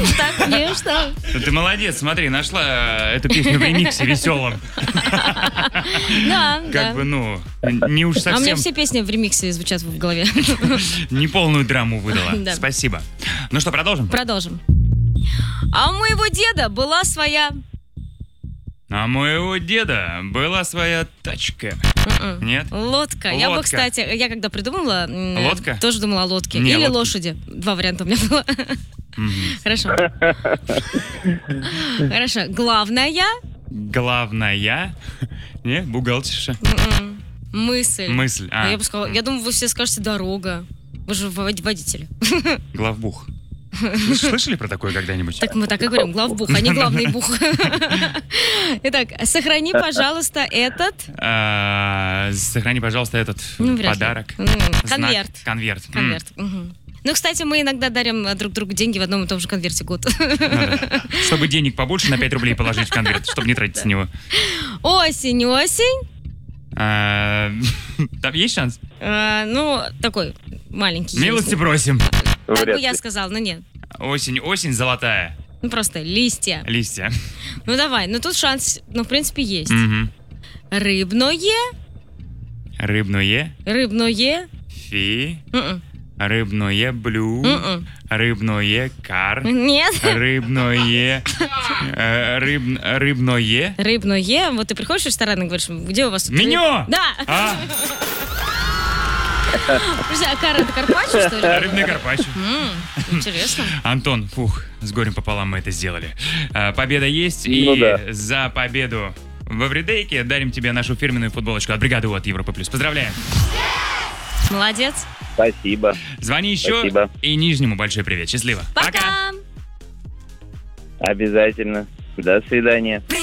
Так, конечно. Ну, ты молодец, смотри, нашла эту песню в ремиксе веселом. Да, Как бы, не уж А у меня совсем все песни в ремиксе звучат в голове. неполную драму выдала. Да. Спасибо. Ну что, продолжим? Продолжим. А у моего деда была своя... А у моего деда была своя тачка. Нет? Лодка. Я бы, Лодка. кстати, я когда придумала... Лодка? Тоже думала о лодке. Не, Или лодки. лошади. Два варианта у меня было. Хорошо. Хорошо. Главная Главная... Не, бухгалтерша. мысль. Мысль. А я бы сказала, я думаю, вы все скажете дорога. Вы же водители. Главбух. Слышали про такое когда-нибудь? Так мы так и говорим, главбух, а не главный бух. Итак, сохрани, пожалуйста, этот... Сохрани, пожалуйста, этот Ну, вряд ли. подарок. Конверт. Знак. Конверт. Конверт. Ну, кстати, мы иногда дарим друг другу деньги в одном и том же конверте год. Ну да. Чтобы денег побольше на 5 рублей положить в конверт, чтобы не тратить с него. Осень, осень. Там есть шанс? Ну, такой маленький. Милости есть. просим. Так бы Вряд я ли. сказала, но нет. Осень, осень золотая. Ну, просто листья. Листья. Ну, давай. Ну, тут шанс, в принципе, есть. Мгм. Рыбное. Рыбное. Рыбное. Фи. М-м. Рыбное блю. М-м. Рыбное кар. Нет. Рыбное. Рыбное. Рыбное. Вот ты приходишь в ресторан и говоришь, где у вас... тут Меню! рыб- Да. А, Подожди, а кар это карпаччо, что ли? рыбный карпаччо. Интересно. Антон, с горем пополам мы это сделали. Победа есть, Ну и да. за победу в Эвридейке дарим тебе нашу фирменную футболочку от бригады от Европы Плюс. Поздравляем! Молодец. Спасибо. Звони еще, Спасибо. и Нижнему большой привет. Счастливо. Пока. Обязательно. До свидания.